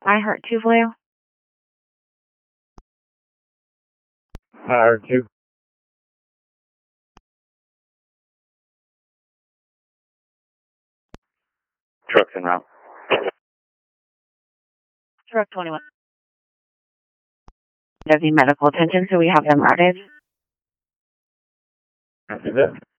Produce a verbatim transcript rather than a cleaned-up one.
I heart two for you. I heart two. Truck's en route. Truck twenty-one. Does need medical attention, so we have them routed. That's it.